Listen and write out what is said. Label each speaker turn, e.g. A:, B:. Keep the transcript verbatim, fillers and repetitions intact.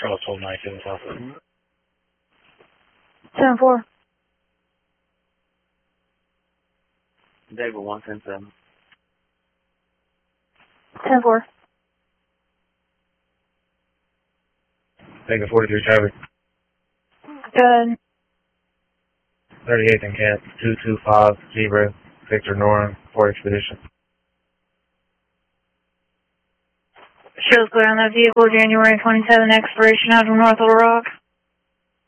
A: Charles twelve ninety-seven South.
B: seven four.
C: David one ten seven.
B: ten four.
A: David forty-three Charlie.
B: Good.
A: thirty-eighth in camp, two two five Zebra, Victor Nora, for Expedition.
B: Shows clear on that vehicle, January twenty-seventh, expiration out of North Little Rock.